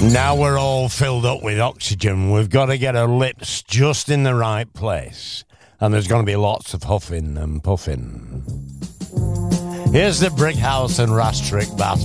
Now we're all filled up with oxygen. We've got to get our lips just in the right place. And there's going to be lots of huffing and puffing. Here's the Brick House and Rastrick Bath.